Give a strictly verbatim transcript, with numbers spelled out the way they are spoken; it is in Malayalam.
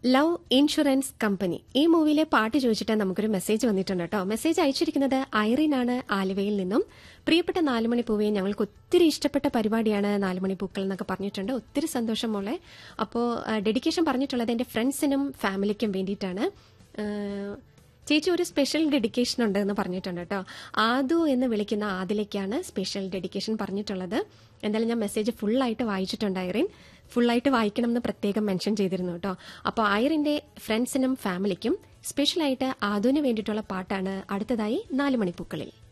ലവ് ഇൻഷുറൻസ് കമ്പനി ഈ മൂവിയിലെ പാട്ട് ചോദിച്ചിട്ട് നമുക്കൊരു മെസ്സേജ് വന്നിട്ടുണ്ട് കേട്ടോ. മെസ്സേജ് അയച്ചിരിക്കുന്നത് ഐറിനാണ് ആലുവയിൽ നിന്നും. പ്രിയപ്പെട്ട നാലുമണി പൂവേ, ഞങ്ങൾക്ക് ഒത്തിരി ഇഷ്ടപ്പെട്ട പരിപാടിയാണ് നാലുമണി പൂക്കൾ എന്നൊക്കെ പറഞ്ഞിട്ടുണ്ട്. ഒത്തിരി സന്തോഷം മോളെ. അപ്പോൾ ഡെഡിക്കേഷൻ പറഞ്ഞിട്ടുള്ളത് എന്റെ ഫ്രണ്ട്സിനും ഫാമിലിക്കും വേണ്ടിയിട്ടാണ്. ചേച്ചി ഒരു സ്പെഷ്യൽ ഡെഡിക്കേഷൻ ഉണ്ട് എന്ന് പറഞ്ഞിട്ടുണ്ട് കേട്ടോ. ആദു എന്ന് വിളിക്കുന്ന ആദിലേക്കാണ് സ്പെഷ്യൽ ഡെഡിക്കേഷൻ പറഞ്ഞിട്ടുള്ളത്. എന്തായാലും ഞാൻ മെസ്സേജ് ഫുള്ളായിട്ട് വായിച്ചിട്ടുണ്ട് ഐറിൻ. ഫുള്ളായിട്ട് വായിക്കണം എന്ന് പ്രത്യേകം മെൻഷൻ ചെയ്തിരുന്നു കേട്ടോ. അപ്പോൾ ഐറിന്റെ ഫ്രണ്ട്സിനും ഫാമിലിക്കും സ്പെഷ്യലായിട്ട് ആദുവിന് വേണ്ടിയിട്ടുള്ള പാട്ടാണ് അടുത്തതായി നാലുമണിപ്പൂക്കളിൽ.